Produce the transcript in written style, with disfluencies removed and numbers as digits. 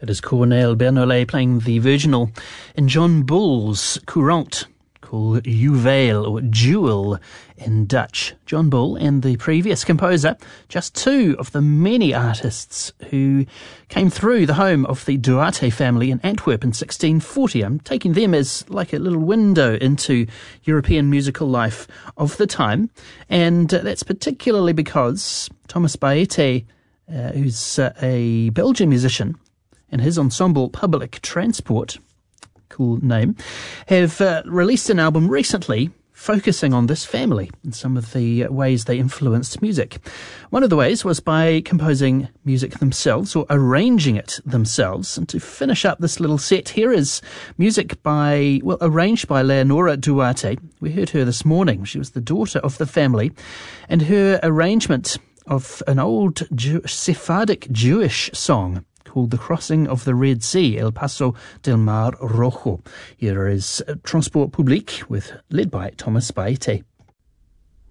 It is Cornel Bernolet playing the virginal in John Bull's Courant, called Juweel or Jewel in Dutch. John Bull and the previous composer, just two of the many artists who came through the home of the Duarte family in Antwerp in 1640. I'm taking them as like a little window into European musical life of the time, and that's particularly because Thomas Baete, who's a Belgian musician, and his ensemble Public Transport, cool name, have released an album recently focusing on this family and some of the ways they influenced music. One of the ways was by composing music themselves or arranging it themselves. And to finish up this little set, here is music arranged by Leonora Duarte. We heard her this morning. She was the daughter of the family, and her arrangement of an old Sephardic Jewish song called The Crossing of the Red Sea, El Paso del Mar Rojo. Here is Transport Public led by Thomas Baete.